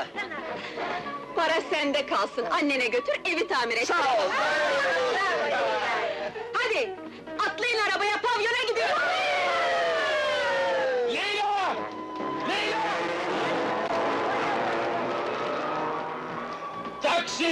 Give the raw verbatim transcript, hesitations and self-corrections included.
Para sende kalsın, annene götür, evi tamir et! Sağ ol! Hadi,